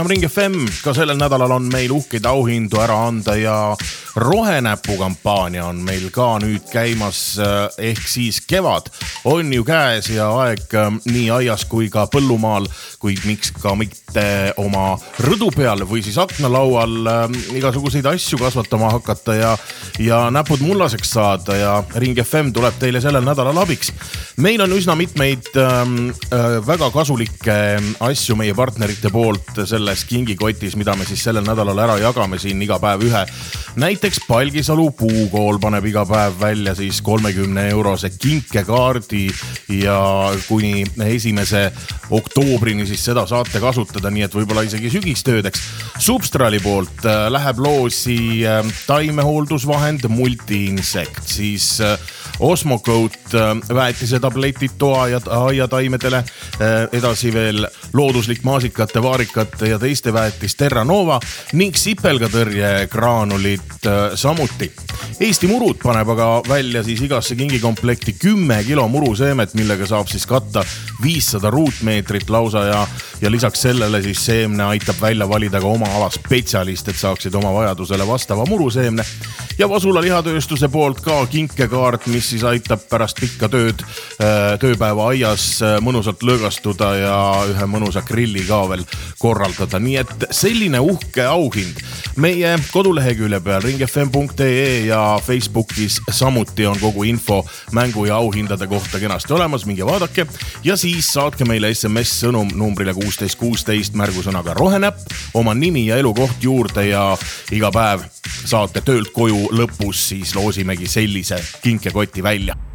Ring FM, ka sellel nädalal on meil uhkeid auhindu ära anda ja rohenäpu kampaania on meil ka nüüd käimas, ehk siis kevad on ju käes ja aeg nii aias kui ka põllumaal, kuid miks ka mitte oma rõdu peal või siis aknalaual igasuguseid asju kasvatama hakata ja näpud mullaseks saada ja Ring FM tuleb teile sellel nädalal abiks. Meil on üsna mitmeid väga kasulikke asju meie partnerite poolt selles kingikotis, mida me siis sellel nädalal ära jagame siin iga päev ühe. Näiteks Palgisalu puukool paneb iga päev välja siis 30 € kinkekaardi ja kuni 1. oktoobrini siis seda saate kasutada, nii et võib-olla isegi sügistöödeks. Substrali poolt läheb loosi taimehooldusvahend Multi-Insect, siis Osmocoat väetisetabletid toa ja aiataimedele, edasi veel looduslik maasikate, vaarikate ja teiste väetis Terra Nova ning sipelgatõrje graanulid samuti. Eesti Murud paneb aga välja siis igasse kingikomplekti 10 kilo muruseemet, millega saab siis katta 500 ruutmeetrit lausa ja lisaks sellele siis seemne aitab välja valida ka oma ala spetsialist, et saaksid oma vajadusele vastava muruseemne. Ja Vasula lihatööstuse poolt ka kinkekaart, mis siis aitab pärast pikka tööpäeva aias mõnusalt lõõgastuda ja ühe mõnusa grilli ka veel korraldada. Nii et selline uhke auhind meie kodulehekülje peal ringfm.ee ja Facebookis samuti on kogu info mängu ja auhindade kohta kenasti olemas, minge vaadake ja siis saatke meile SMS sõnum numbrile 1616 märgusõnaga rohenäpp, oma nimi ja elukoht juurde ja iga päev saate töölt koju lõpus siis loosimegi sellise kinkekoti välja.